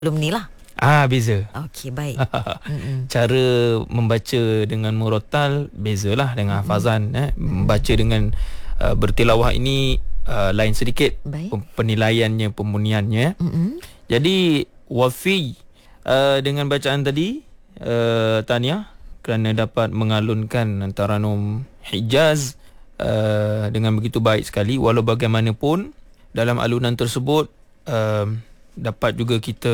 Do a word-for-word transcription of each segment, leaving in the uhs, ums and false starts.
Belum ni lah. Ah, beza. Okey, baik. Cara membaca dengan murattal bezalah dengan hafazan. Eh. Membaca dengan uh, bertilawah ini uh, lain sedikit. Baik. Penilaiannya, pembunyiannya. Mm-mm. Jadi wafi uh, dengan bacaan tadi, uh, Tania, kerana dapat mengalunkan taranum Hijaz uh, dengan begitu baik sekali. Walau bagaimanapun dalam alunan tersebut uh, dapat juga kita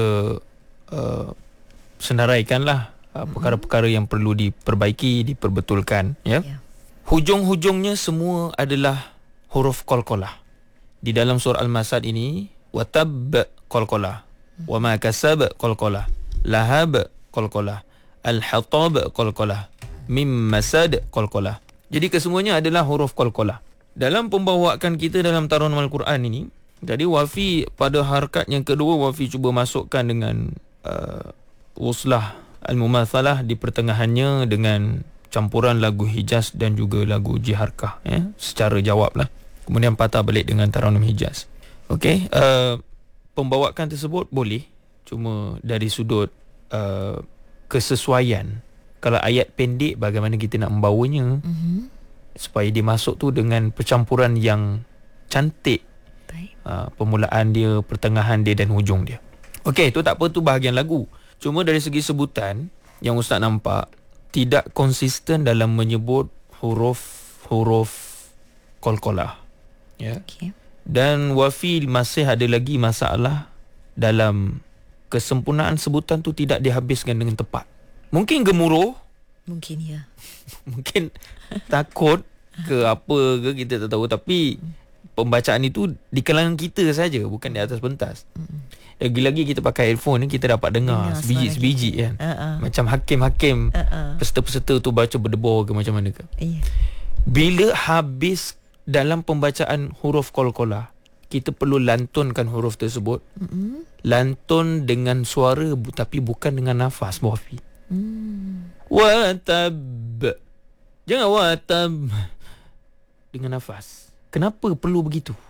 uh, senaraikanlah uh, perkara-perkara yang perlu diperbaiki, diperbetulkan, ya. Ya. Hujung-hujungnya semua adalah huruf qalqalah. Di dalam surah Al-Masad ini, watab qalqalah, wa ma kasab qalqalah, lahab qalqalah, al-hatab qalqalah, mim masad qalqalah. Jadi kesemuanya adalah huruf qalqalah. Dalam pembawaan kita dalam taranum Al-Quran ini, jadi wafi pada harakat yang kedua, wafi cuba masukkan dengan uh, wuslah al-mumathalah di pertengahannya dengan campuran lagu Hijaz dan juga lagu Jiharkah, ya, secara jawab lah. Kemudian patah balik dengan taranum Hijaz. Okey, uh, pembawaan tersebut boleh, cuma dari sudut uh, kesesuaian. Kalau ayat pendek, bagaimana kita nak membawanya Mm-hmm. supaya dia masuk tu dengan percampuran yang cantik. Baik. Uh, permulaan dia, pertengahan dia dan hujung dia. Okey, tu tak apa, tu bahagian lagu. Cuma dari segi sebutan yang Ustaz nampak tidak konsisten dalam menyebut huruf-huruf qalqalah. Ya. Okey. Dan wafi masih ada lagi masalah dalam kesempurnaan sebutan tu tidak dihabiskan dengan tepat. Mungkin gemuruh, Mungkin ya. mungkin takut ke apa ke, kita tak tahu, tapi pembacaan itu di kalangan kita saja, bukan di atas pentas. Lagi-lagi kita pakai earphone ni, kita dapat dengar Dengar sebiji-sebiji suara kan. Uh-uh. Macam hakim-hakim, Uh-uh. peserta-peserta tu baca berdebur ke macam mana ke. Ya. Bila habis dalam pembacaan huruf qalqalah, kita perlu lantunkan huruf tersebut. Mm-mm. Lantun dengan suara bu- tapi bukan dengan nafas, Wafi. Mm. Watab. Jangan watab dengan nafas. Kenapa perlu begitu?